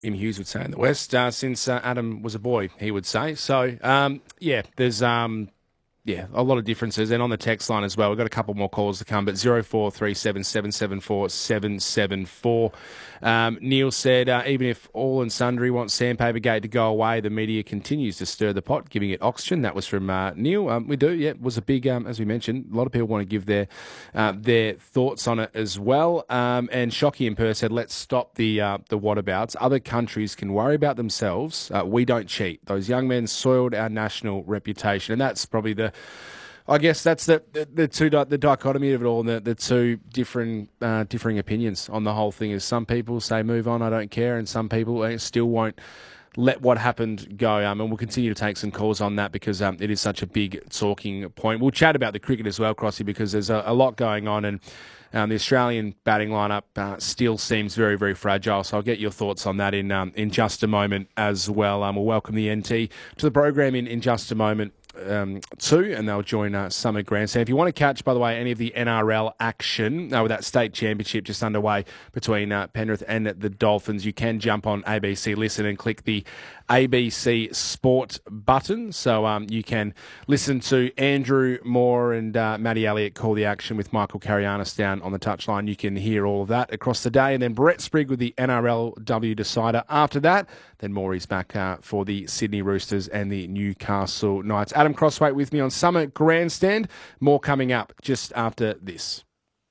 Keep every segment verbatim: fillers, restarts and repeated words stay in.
Im Hughes would say in the West, uh, since uh, Adam was a boy, he would say. So, um, yeah, there's... Um, Yeah, a lot of differences. And on the text line as well, we've got a couple more calls to come, but zero four three seven seven seven four seven seven four. Um, Neil said, uh, even if all and sundry want Sandpaper Gate to go away, the media continues to stir the pot, giving it oxygen. That was from uh, Neil. Um, we do, yeah, it was a big, um, as we mentioned, a lot of people want to give their uh, their thoughts on it as well. Um, and Shockey in Perth said, let's stop the uh, the whatabouts. Other countries can worry about themselves. Uh, we don't cheat. Those young men soiled our national reputation. And that's probably the I guess that's the the, the two the dichotomy of it all, and the, the two different uh, differing opinions on the whole thing. Is some people say move on, I don't care, and some people uh, still won't let what happened go. Um, and we'll continue to take some calls on that because um, it is such a big talking point. We'll chat about the cricket as well, Crossy, because there's a, a lot going on, and um, the Australian batting lineup uh, still seems very, very fragile. So I'll get your thoughts on that in um, in just a moment as well. Um, we'll welcome the N T to the program in, in just a moment. Um, too, and they'll join uh, Summer Grandstand. If you want to catch, by the way, any of the N R L action uh, with that state championship just underway between uh, Penrith and the Dolphins, you can jump on A B C Listen and click the A B C Sport button. So um, you can listen to Andrew Moore and uh, Matty Elliott call the action with Michael Carianis down on the touchline. You can hear all of that across the day. And then Brett Sprigg with the N R L W decider after that. Then Maury's back uh, for the Sydney Roosters and the Newcastle Knights. Adam Crosswaite with me on Summer Grandstand. More coming up just after this.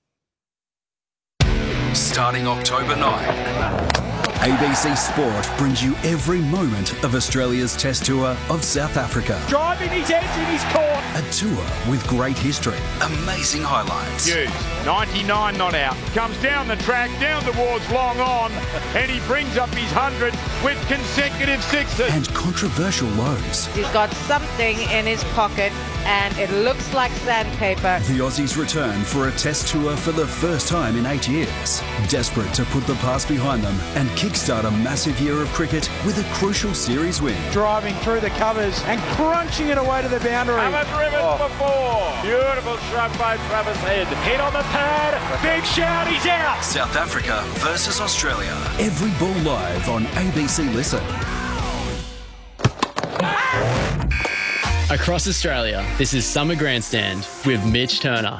Starting October ninth, A B C Sport brings you every moment of Australia's Test Tour of South Africa. Driving his edge in his court. A tour with great history, amazing highlights. Hughes, ninety-nine not out. Comes down the track, down towards long on, and he brings up his hundred with consecutive sixes. And controversial lows. He's got something in his pocket, and it looks like sandpaper. The Aussies return for a Test Tour for the first time in eight years. Desperate to put the past behind them and kickstart a massive year of cricket with a crucial series win. Driving through the covers and crunching it away to the boundary. Haven't driven oh. before. Beautiful shrug by Travis Head. Hit on the pad. Big shout. He's out. South Africa versus Australia. Every ball live on A B C Listen. Across Australia, this is Summer Grandstand with Mitch Turner.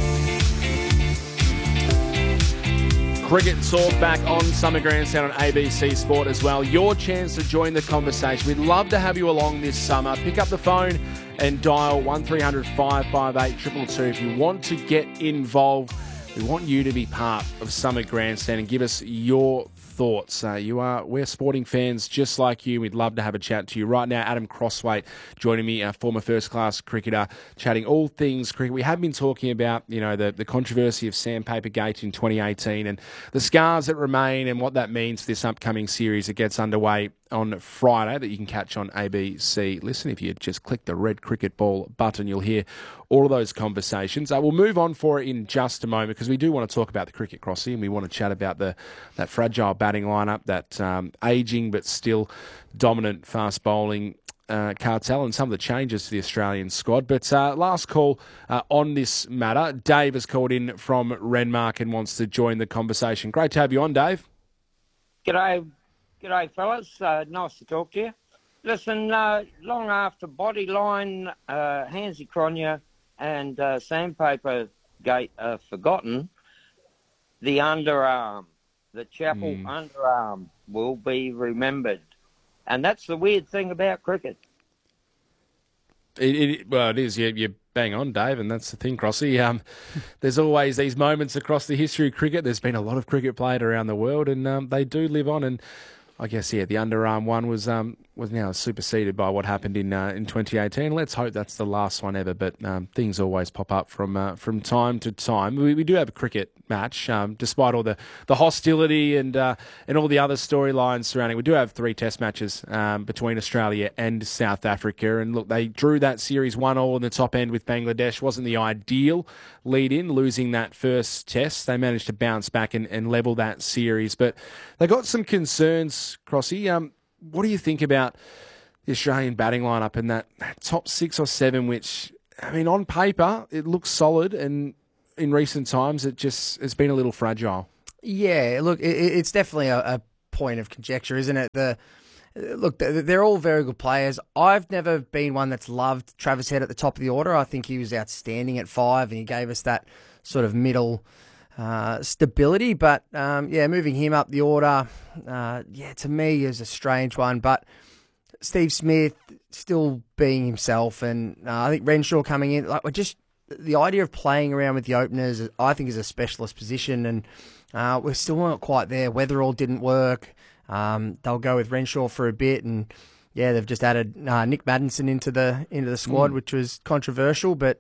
Cricket talk back on Summer Grandstand on A B C Sport as well. Your chance to join the conversation. We'd love to have you along this summer. Pick up the phone and dial one three hundred five five eight two two two if you want to get involved. We want you to be part of Summer Grandstand and give us your thoughts. Uh, you are, we're sporting fans just like you. We'd love to have a chat to you right now. Adam Crosswaite joining me, a former first-class cricketer, chatting all things cricket. We have been talking about, you know, the, the controversy of Sandpaper Gate in twenty eighteen and the scars that remain and what that means for this upcoming series that gets underway on Friday that you can catch on A B C Listen. If you just click the red cricket ball button, you'll hear all of those conversations. Uh, we'll move on for it in just a moment because we do want to talk about the cricket, Crossy, and we want to chat about the that fragile batting lineup, that um, ageing but still dominant fast bowling uh, cartel and some of the changes to the Australian squad. But uh, last call uh, on this matter. Dave has called in from Renmark and wants to join the conversation. Great to have you on, Dave. G'day. G'day, fellas. Uh, nice to talk to you. Listen, uh, long after Bodyline, uh, Hansie Cronje and uh, Sandpaper Gate are forgotten, the underarm, the Chapel mm. underarm will be remembered. And that's the weird thing about cricket. It, it, well, it is. You, you bang on, Dave, and that's the thing, Crossy. Um, there's always these moments across the history of cricket. There's been a lot of cricket played around the world, and um, they do live on. And I guess, yeah, the underarm one was um, was now superseded by what happened in uh, in twenty eighteen. Let's hope that's the last one ever, but um, things always pop up from uh, from time to time. We, we do have a cricket match, um, despite all the, the hostility and uh, and all the other storylines surrounding. We do have three test matches um, between Australia and South Africa, and look, they drew that series one all in the top end with Bangladesh. Wasn't the ideal lead-in, losing that first test. They managed to bounce back and, and level that series, but they got some concerns, Crossy. Um, what do you think about the Australian batting lineup and that top six or seven, which, I mean, on paper, it looks solid, and in recent times, it just has been a little fragile? Yeah, look, it, it's definitely a, a point of conjecture, isn't it? The Look, they're all very good players. I've never been one that's loved Travis Head at the top of the order. I think he was outstanding at five, and he gave us that sort of middle uh, stability. But, um, yeah, moving him up the order, uh, yeah, to me is a strange one. But Steve Smith still being himself, and uh, I think Renshaw coming in, like, we're just the idea of playing around with the openers, I think, is a specialist position, and uh, we're still not quite there. Weatherall didn't work. Um, they'll go with Renshaw for a bit, and yeah, they've just added uh, Nick Maddinson into the into the squad, mm. which was controversial. But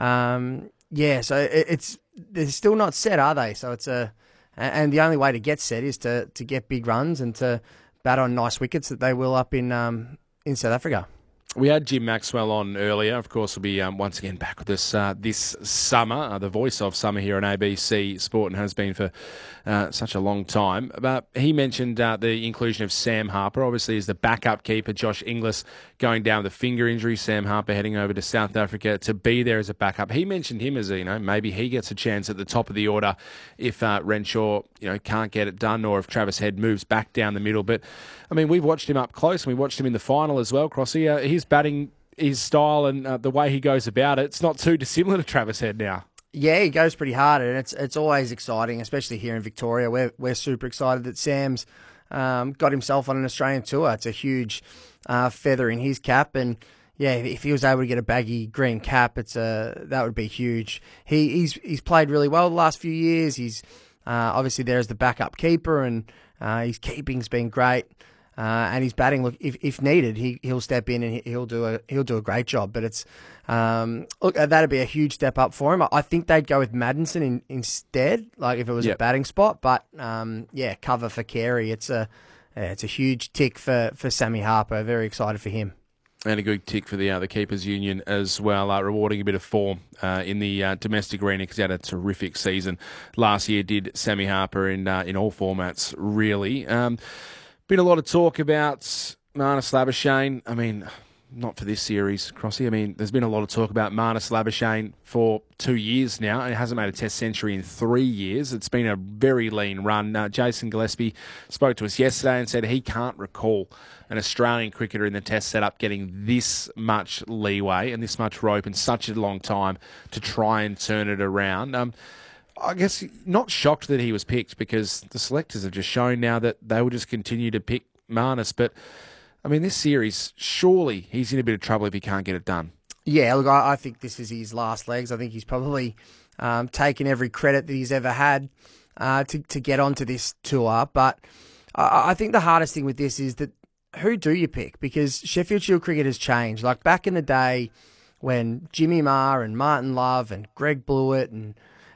um, yeah, so it, it's they're still not set, are they? So it's a and the only way to get set is to to get big runs and to bat on nice wickets that they will up in um, in South Africa. We had Jim Maxwell on earlier. Of course, we'll be um, once again back with us uh, this summer. Uh, the voice of summer here on A B C Sport, and has been for uh, such a long time. But he mentioned uh, the inclusion of Sam Harper, obviously, as the backup keeper. Josh Inglis going down with a finger injury. Sam Harper heading over to South Africa to be there as a backup. He mentioned him as a, you know, maybe he gets a chance at the top of the order if uh, Renshaw, you know, can't get it done, or if Travis Head moves back down the middle. But I mean, we've watched him up close, and we watched him in the final as well, Crossy. Uh, his batting, his style, and uh, the way he goes about it, it's not too dissimilar to Travis Head now. Yeah, he goes pretty hard, and it's it's always exciting, especially here in Victoria. We're we're super excited that Sam's um, got himself on an Australian tour. It's a huge uh, feather in his cap, and yeah, if he was able to get a baggy green cap, it's a that would be huge. He he's he's played really well the last few years. He's uh, obviously there as the backup keeper, and uh, his keeping's been great. Uh, and his batting, look, if if needed, he he'll step in and he'll do a he'll do a great job. But it's um, look, that'd be a huge step up for him. I think they'd go with Maddinson in, instead, like if it was yep. a batting spot. But um, yeah, cover for Carey. It's a yeah, it's a huge tick for, for Sammy Harper. Very excited for him. And a good tick for the uh, the Keepers Union as well, uh, rewarding a bit of form uh, in the uh, domestic arena, because he had a terrific season last year. Did Sammy Harper in uh, in all formats really. Um, Been a lot of talk about Marnus Labuschagne. I mean, not for this series, Crossy. I mean, there's been a lot of talk about Marnus Labuschagne for two years now, and he hasn't made a Test century in three years. It's been a very lean run. Uh, Jason Gillespie spoke to us yesterday and said he can't recall an Australian cricketer in the Test setup getting this much leeway and this much rope in such a long time to try and turn it around. Um, I guess not shocked that he was picked, because the selectors have just shown now that they will just continue to pick Marnus. But, I mean, this series, surely he's in a bit of trouble if he can't get it done. Yeah, look, I, I think this is his last legs. I think he's probably um, taken every credit that he's ever had uh, to, to get onto this tour. But I, I think the hardest thing with this is that who do you pick? Because Sheffield Shield cricket has changed. Like back in the day when Jimmy Marr and Martin Love and Greg Blewett and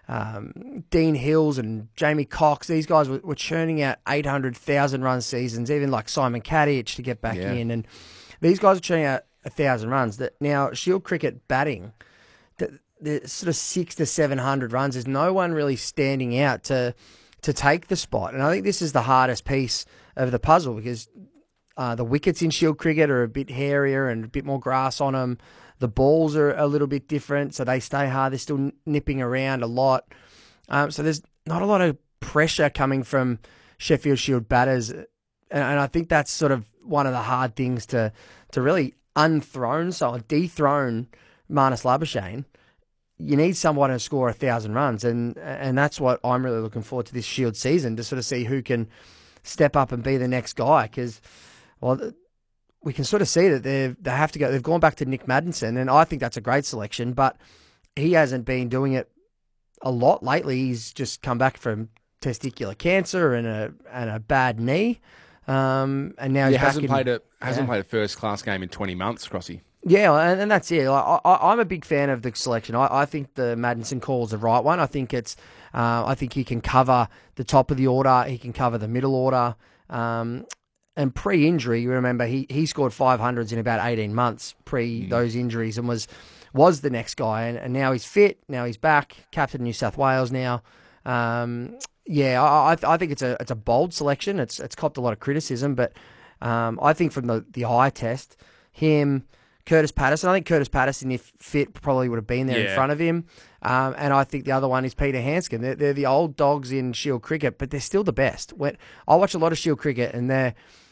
Um, Dean Hills and Jamie Cox, these guys were, were churning out eight hundred thousand run seasons, even like Simon Kadich to get back yeah. in. And these guys are churning out one thousand runs. That now, Shield cricket batting, the, the sort of six to seven hundred runs, there's no one really standing out to to take the spot. And I think this is the hardest piece of the puzzle, because uh, the wickets in Shield cricket are a bit hairier and a bit more grass on them. The balls are a little bit different, so they stay hard. They're still nipping around a lot. Um, so there's not a lot of pressure coming from Sheffield Shield batters. And, and I think that's sort of one of the hard things to to really unthrone, so dethrone Marnus Labuschagne. You need someone to score a thousand runs, and and that's what I'm really looking forward to this Shield season, to sort of see who can step up and be the next guy, because, well, we can sort of see that they they have to go. They've gone back to Nick Maddinson, and I think that's a great selection. But he hasn't been doing it a lot lately. He's just come back from testicular cancer and a and a bad knee, um, and now he he's back hasn't in, played a hasn't yeah. played a first class game in twenty months, Crossy. Yeah, and, and that's it. I, I, I'm a big fan of the selection. I, I think the Maddinson call is the right one. I think it's. Uh, I think he can cover the top of the order. He can cover the middle order. Um, And pre-injury, you remember, he, he scored five hundreds in about eighteen months pre mm. those injuries, and was was the next guy. And, and now he's fit. Now he's back. Captain of New South Wales now. Um, yeah, I, I think it's a it's a bold selection. It's it's copped a lot of criticism, but um, I think from the, the eye test, him, Curtis Patterson. I think Curtis Patterson, if fit, probably would have been there Yeah. in front of him. Um, and I think the other one is Peter Hanscom. They're, they're the old dogs in Shield cricket, but they're still the best. When, I watch a lot of Shield cricket, and they're